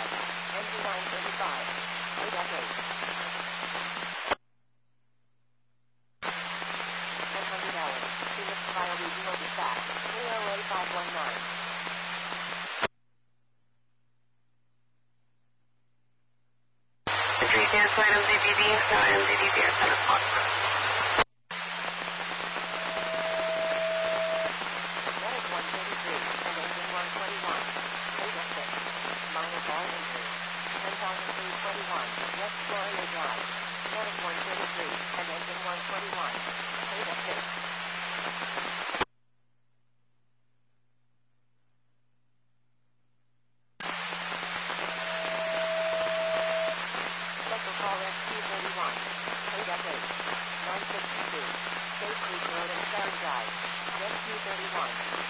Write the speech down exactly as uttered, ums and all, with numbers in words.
Drive. Engine nine thirty-five. A F eight. one hundred hours. Phoenix Fire Regional Dispatch. K O A five one nine. three cancel item Z B B, no item Z B B at seven o'clock. Medic one thirty-three and engine one twenty-one. eight F six. Minor ball injury. ten thousand three twenty-one. West Gloria Drive. Medic one thirty-three and engine one twenty-one. eight F six. Special call S Q thirty-one. eight F eight. nine sixty-two. State Creek Road and Star Drive. S Q thirty-one.